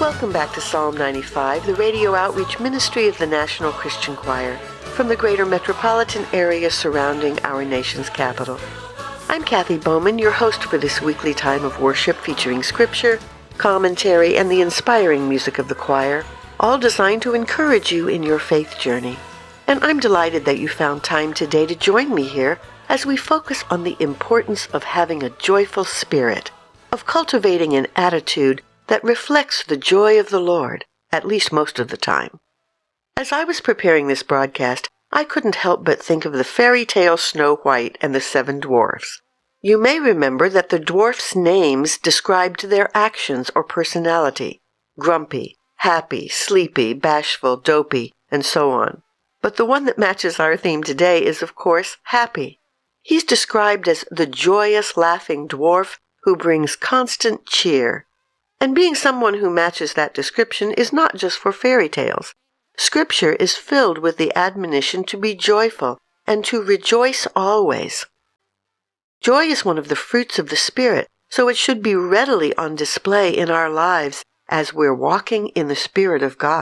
Welcome back to Psalm 95, the radio outreach ministry of the National Christian Choir from the greater metropolitan area surrounding our nation's capital. I'm Kathy Bowman, your host for this weekly time of worship featuring scripture, commentary, and the inspiring music of the choir, all designed to encourage you in your faith journey. And I'm delighted that you found time today to join me here as we focus on the importance of having a joyful spirit, of cultivating an attitude that reflects the joy of the Lord, at least most of the time. As I was preparing this broadcast, I couldn't help but think of the fairy tale Snow White and the Seven Dwarfs. You may remember that the dwarfs' names described their actions or personality: grumpy, happy, sleepy, bashful, dopey, and so on. But the one that matches our theme today is, of course, Happy. He's described as the joyous, laughing dwarf who brings constant cheer. And being someone who matches that description is not just for fairy tales. Scripture is filled with the admonition to be joyful and to rejoice always. Joy is one of the fruits of the Spirit, so it should be readily on display in our lives as we're walking in the Spirit of God.